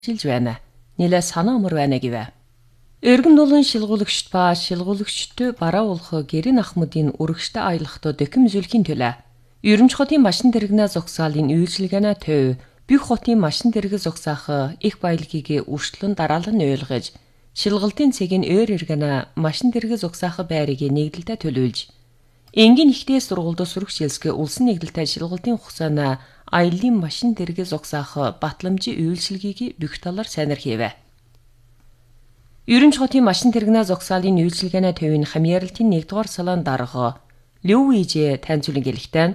жилж байна. Нилээ санаа амар байна гэвэ. Өргөн дулан шилгуулагчд ба шилгуулагчд бараа болох гэрийн ахмадын үргэжтэй аялахдаа дэхэм зүйлхийн төлөө Ерөнч хотын машин дэрэгнээ зогсаалын үйлчилгээнэ төв бүх хотын машин дэрэг зогсаах их баялагийг үргэлжлэн дараалан ойлгож шилгалтын цэгийн өөр иргэнэ машин дэрэг зогсаах байрыг нэгдэлтэй төлөвлөж энгийн ихтэй сургуульд сурах шилсгэ улсын нэгдэлтэй шилгалтын хугацааны аяллаа машин дэрэг зогсаах батламжийн үйлчилгээг бүх талаар сайнар хийвэ. Ерөнч хотын машин дэрэгнээ зогсаалын үйлчилгээнэ төвийн хамьяарлалтын 1-р салон дарга Лүвиж таньцуулан гэлэхтэн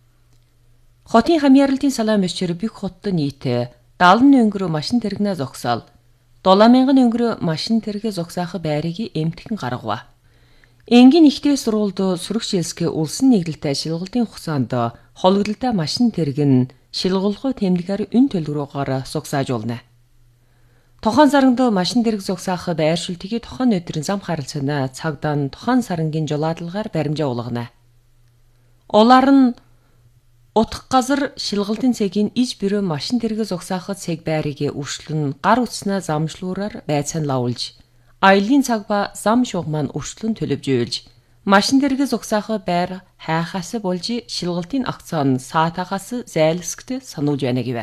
хотын хамьяарлалтын салон мөчөр бүх хотод нийт 70 өнгөрөө машин дэрэгнээ зогсаал 7000 өнгөрөө машин дэрэг зогсаах байрыг эмтгэн гаргав. Энгийн ихтэй сургуульд сурах шилсгэ улсын нэгдэлтэй шилгалтын хугацаанд хологдолтой машин дэрэг нь шилгуулгын тэмдгээр өн төлрөөгөөр зогсаажуулна. Тохон саранд машин дэрэг зогсаах байршилтыг тохон өдрийн зам харилцааны цагдаа нь тохон сарангийн жолоодлагаар баримжаа уулгана. Улаар нь утга газар шилгалтын цэгийн иж бюро машин дэрэг зогсаах цэг байрыг өршлөн гар утснаа замшлуураар байцаан лавуулж аялын цаг ба зам шуг маань өршлөн төлөвжүүлж машин дэрэг зогсаах байр хайхаас болж шилгалтын акцон саатагаас зайлсгт сануулж байна гэвэ.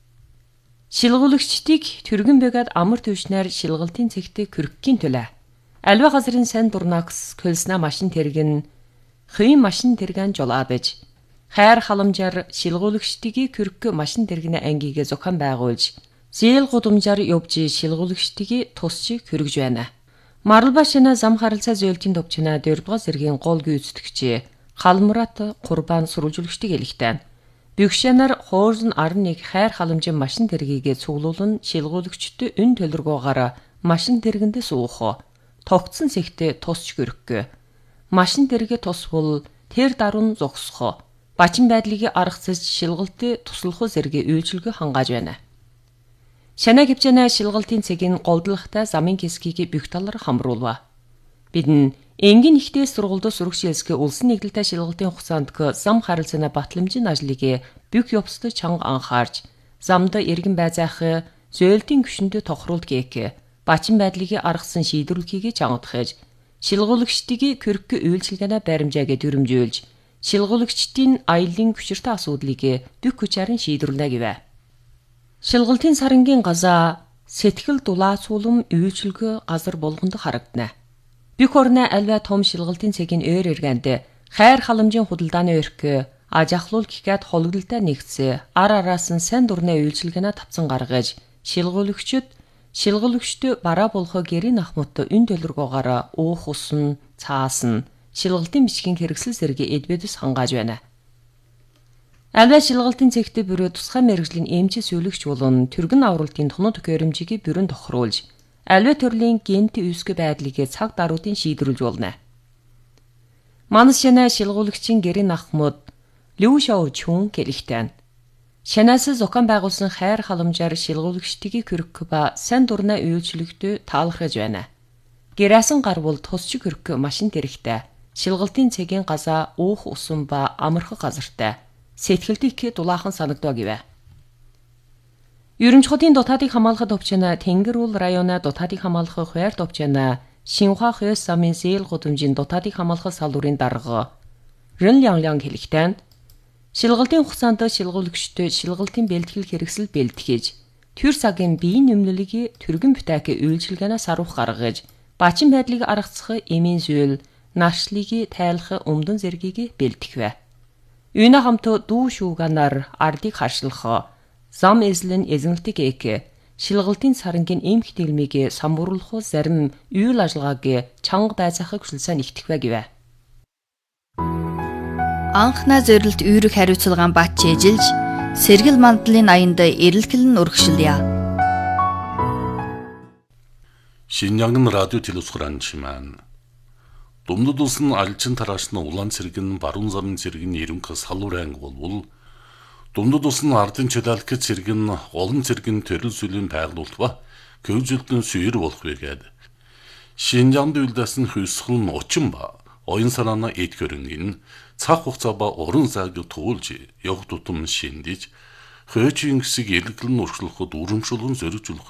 Шилгуулагчдыг түргэн бэгэд амар төвшнээр шилгалтын цэгт көрөхийн төлөө альва газрын сайн дурнакс көлснэ машин тэргэн хүй машин тэргэн жолоодж хайр халамжаар шилгуулагчдыг көрөх машин тэргэнэ ангиг зохион байгуулж зээл гудамжаар явж шилгуулагчдыг тусч хөргөж байна. Маралбашина зам харилцаа зөөлтийн төвчнө 4-р зэргийн гол гүйцэтгэгч Халмурат Курбан сурвалжуулагчдыг хэлэхтэн Бюкшанар хоорн 11 хайр халамжийн машин тэргийг цуглуулан шилгуулагчд өн төлөргөөгөөр машин тэргэнд суух. Тогтсон цэгт тусч гөрөх. Машин тэрэг тусвал тэр даруун зогсох. Бачин байдлыг аргацж шилгалт туслах зэрэг үйлчилгээ хангааж байна. Шанаа хэмжээний шилгалтын цэгийн голдлохтой замын хэсгийг бүх талаар хамруулва. Бид нь энгийн ихтэй сургуульд сурах шилсгэ улсын нэгдэлтэй шилгалтын хугацаанд зам харилцааны батламжийн ажлыг бүх явцад чанга анхаарч замд иргэн байзаах зөөлтийн гүшинд тохируулд гээх бачин байдлыг аргасан шийдвэрлэхийг чангадахж шилгуулагчдыг көрөх үйлчилгээнэ баримжааг төрөмжүүлж шилгуулагчдын аялын хүчиртэй асуудлыг бүх хүчээр шийдвэрлэнэ гэвэ. Шилгалтын сарангийн газаа сэтгэл дулаацуулам үйлчилгээ газар болгонд харагдана. Бүх орны альва том шилгалтын цэгийн өөр иргэнд хайр халамжийн худалдааны өрх аж ахлуул гэхэд хологдолтой нэгцээ ар араас нь сайн дурны үйлчилгээнэ тавцан гаргаж шилгуулагчд бараа болох гэрийн ахмад өн төлөргөөгөөр уух усан цаасан шилгалтын бичгийн хэрэгсэл зэрэг эдбэдэс хангааж байна. Альва шилгалтын цэгт бюро тусгай мэргэжлийн эмчээс үлэгч болон түргэн авралтын тоног төхөөрөмжийг бюронд тохируулж альва төрлийн гент үүсгэх байдлыг цаг даруйдын шийдвэрлэж болно. Манас шанаа шилгуулагчийн гэрийн ахмад Лүшоу Чүн гэлэхтэн. Шанаас зохион байгуулсан хайр халамжаар шилгуулагчдыг көрөх ба сайн дурны үйлчлэгт таалахж байна. Гэрээсэн гарвал тусч көрөх машин тэрэгтэй. Шилгалтын цэгийн газаа уух усан ба амарх газартай. Сэтгэлд их дулаахан санагдав гэвэ. Ерөнч хотын дотаадыг хамгаалахад төвчнө Тэнгэр уул районы дотаадыг хамгаалах хуваар төвчнө Шинхуа хөөс замын зээл гудамжийн дотаадыг хамгаалах салбарын дарга Рэн Лянлян хэлэхтэн шилгалтын хугацаанд шилгуулагчд шилгалтын бэлтгэл хэрэгсэл бэлтгэж төр цагийн биеийн нэмлэлийг түргэн бүтээх үйлчилгээнээс аруулах гаргаж бачин байдлыг аргацах эмийн зүйл наршлыг тайлах өмдөн зэргийг бэлтгэв. Юуна хамт дүү шүүганаар ардыг харшлах зам эзлэн эзэнэлтийг эк шилгалтын сарангийн эмх дэлмийг самбууруулах зарим үйл ажиллагааг чанга байцаахыг хүсэлсэн ихтгэвэ гэвэ. Анхна зорилт үүрэг хариуцлагаан бат чэжилж сэргэл мандлын аянд эрэлхэлн урагшилъя. Шинжянган радио телевизхуранчиман Думдуд улсын алчин тараашны улаан цэргэн баруун замын цэргэн ерөнхий салуур анги болвол Думдуд улсын ардын чөлөөлөх цэргэн олон цэргэн төрөл сүлийн байгуулалт ба көвжөлтөн сүйр болох байгаад Шинжянганд үйлдсэн хүйсгэл нь учин ба оюун санааны эд хөрөнгөн цаг хугацаа ба уран зайг туулж явах тутам шиндэж хөөчийн гисийг эргэлэн урагшлахад урамшуулган зоригжуулах